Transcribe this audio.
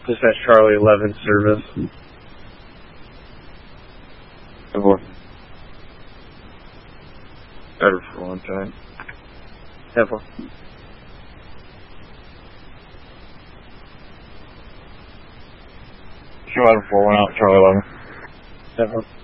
Dispatch Charlie 11 service. 10-4. Better for one time. 10-4. Show 4, 1 out, Charlie 11. 10-4.